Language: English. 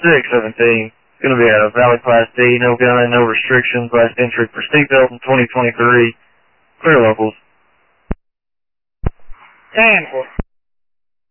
617. It's going to be a Valley Class D, no gun, no restrictions, last entry for seatbelt in 2023. Clear locals. 10-4.